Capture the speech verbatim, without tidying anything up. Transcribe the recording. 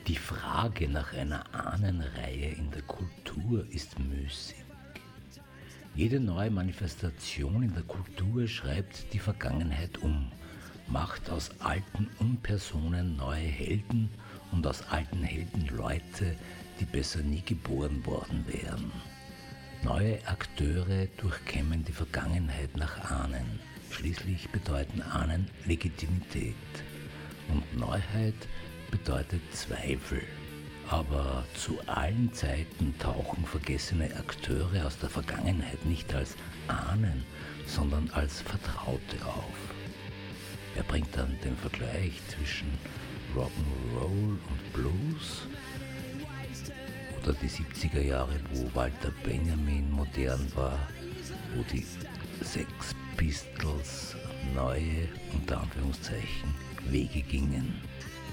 Die Frage nach einer Ahnenreihe in der Kultur ist müßig. Jede neue Manifestation in der Kultur schreibt die Vergangenheit um, macht aus alten Unpersonen neue Helden und aus alten Helden Leute, die besser nie geboren worden wären. Neue Akteure durchkämmen die Vergangenheit nach Ahnen. Schließlich bedeuten Ahnen Legitimität. Und Neuheit bedeutet Zweifel. Aber zu allen Zeiten tauchen vergessene Akteure aus der Vergangenheit nicht als Ahnen, sondern als Vertraute auf. Er bringt dann den Vergleich zwischen Rock'n'Roll und Blues oder die siebziger Jahre, wo Walter Benjamin modern war, wo die Sex Pistols neue, unter Anführungszeichen, Wege gingen.